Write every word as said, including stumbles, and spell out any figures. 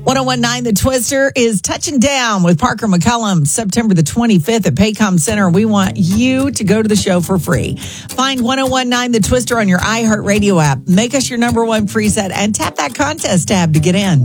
ten nineteen The Twister is touching down with Parker McCullum September the twenty-fifth at Paycom Center. We want you to go to the show for free. Find ten nineteen The Twister on your iHeartRadio app. Make us your number one preset and tap that contest tab to get in.